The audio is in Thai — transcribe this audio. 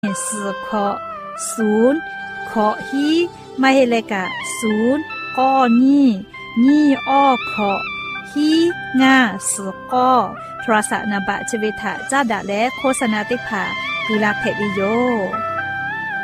สื่อขอ0ขอฮีมาเฮเลกะ0ก้อนี่อ้อขอฮีงาสือก้อโทรศัพท์นบะจเวทะจ้าดะและโฆษณาติภากุลาเพดิโย